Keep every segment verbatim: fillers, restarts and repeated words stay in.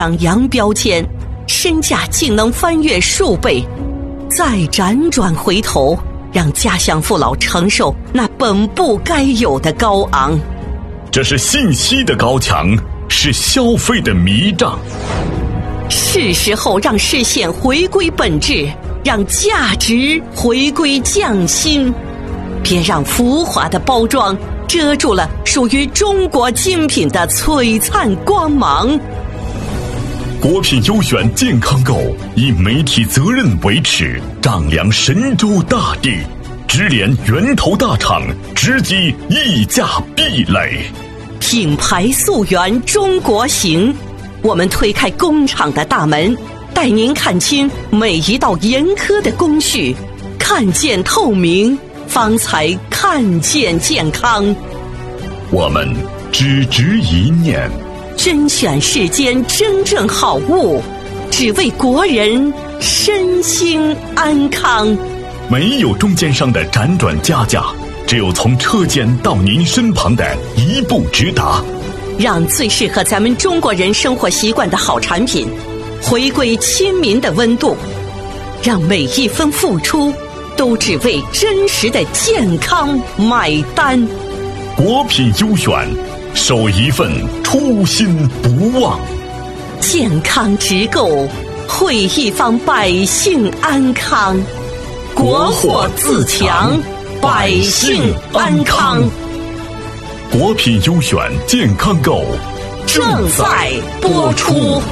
当洋标签，身价竟能翻越数倍，再辗转回头，让家乡父老承受那本不该有的高昂。 这是信息的高墙，是消费的迷障。 是时候让视线回归本质，让价值回归匠心。别让浮华的包装遮住了属于中国精品的璀璨光芒。 国品优选健康购以媒体责任为尺，丈量神州大地，直连源头大厂，直击溢价壁垒。 品牌溯源中国行，我们推开工厂的大门，带您看清每一道严苛的工序，看见透明，方才看见健康。 我们只执一念， 甄选世间真正好物，只为国人身心安康。 没有中间商的辗转加价，只有从车间到您身旁的一步直达。 让最适合咱们中国人生活习惯的好产品回归亲民的温度，让每一分付出都只为真实的健康买单。 国品优选，守一份初心不忘。 健康直购，惠一方百姓安康。国货自强，百姓安康。 国品优选健康购正在播出。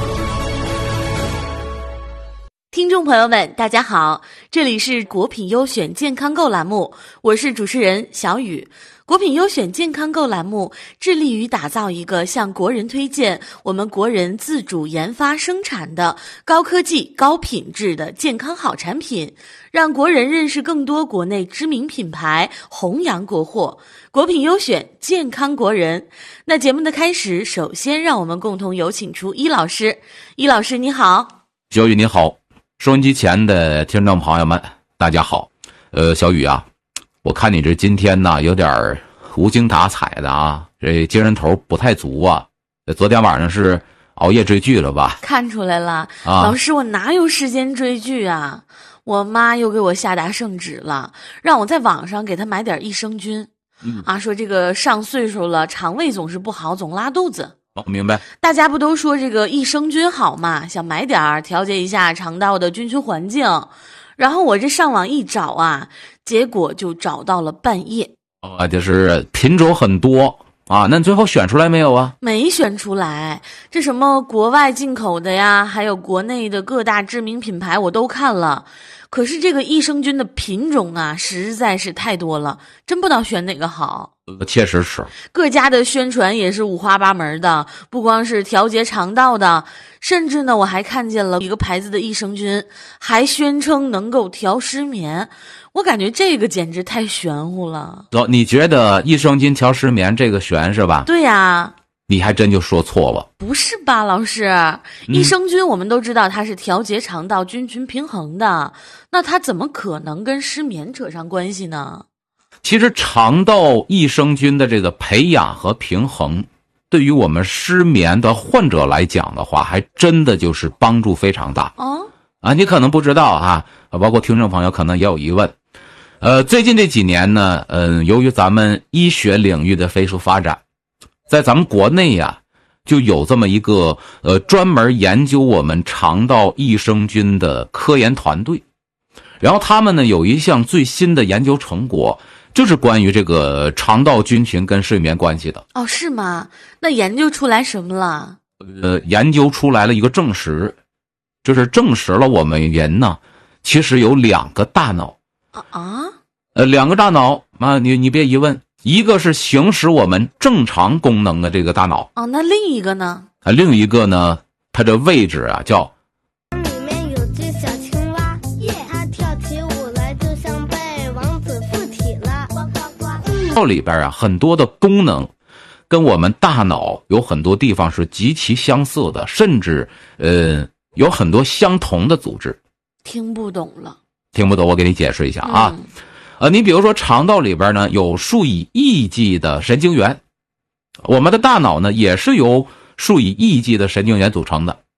听众朋友们，大家好，这里是国品优选健康购栏目，我是主持人小雨。国品优选健康购栏目致力于打造一个向国人推荐我们国人自主研发生产的高科技、高品质的健康好产品，让国人认识更多国内知名品牌，弘扬国货。国品优选健康国人。那节目的开始，首先让我们共同有请出伊老师。伊老师你好。 小雨你好，收音机前的听众朋友们大家好。呃，小雨啊，我看你这今天呢有点无精打采的啊，这精神头不太足啊。昨天晚上是熬夜追剧了吧？ 看出来了啊， 老师我哪有时间追剧啊？我妈又给我下达圣旨了，让我在网上给她买点益生菌。嗯、啊，说这个上岁数了，肠胃总是不好，总拉肚子。 哦，明白。 大家不都说这个益生菌好嘛，想买点儿调节一下肠道的菌群环境。然后我这上网一找啊，结果就找到了半夜。 啊，就是品种很多啊，那你最后选出来没有啊？ 没选出来，这什么国外进口的呀，还有国内的各大知名品牌我都看了，可是这个益生菌的品种啊，实在是太多了，真不知道选哪个好。 呃，确实是， 各家的宣传也是五花八门的，不光是调节肠道的，甚至呢，我还看见了一个牌子的益生菌，还宣称能够调失眠。我感觉这个简直太玄乎了。 哦，你觉得益生菌调失眠这个玄是吧？ 对呀、啊。 你还真就说错了。 不是吧，老师？益生菌我们都知道它是调节肠道菌群平衡的，那它怎么可能跟失眠扯上关系呢？ 其实肠道益生菌的这个培养和平衡，对于我们失眠的患者来讲的话，还真的就是帮助非常大。 哦， 啊，你可能不知道啊，包括听众朋友可能也有疑问。呃，最近这几年呢，嗯、呃，由于咱们医学领域的飞速发展，在咱们国内呀、啊，就有这么一个呃专门研究我们肠道益生菌的科研团队，然后他们呢有一项最新的研究成果，就是关于这个肠道菌群跟睡眠关系的。 哦，是吗？那研究出来什么了？ 呃，研究出来了一个证实，就是证实了我们人呢，其实有两个大脑。 啊啊！ 呃，两个大脑啊，你你别疑问，一个是行使我们正常功能的这个大脑。 哦，那另一个呢？ 啊，另一个呢，它这位置啊叫。 里面有只小青蛙，耶，它跳起舞来就像被王子附体了。呱呱呱！ 这里边啊，很多的功能跟我们大脑有很多地方是极其相似的，甚至呃有很多相同的组织。 听不懂了。 听不懂，我给你解释一下啊。嗯、呃，你比如说肠道里边呢有数以亿计的神经元，我们的大脑呢也是由数以亿计的神经元组成的。